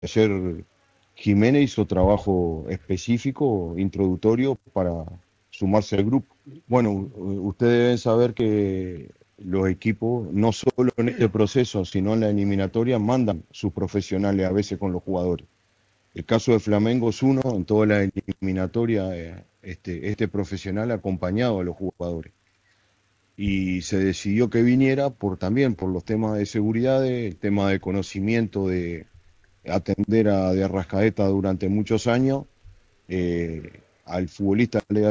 ayer Jiménez hizo trabajo específico, introductorio, para sumarse al grupo. Bueno, ustedes deben saber que los equipos, no solo en este proceso, sino en la eliminatoria, mandan sus profesionales a veces con los jugadores. El caso de Flamengo es uno, en toda la eliminatoria, este profesional ha acompañado a los jugadores. Y se decidió que viniera también por los temas de seguridad, el tema de conocimiento, de atender a De Arrascaeta durante muchos años. Al futbolista le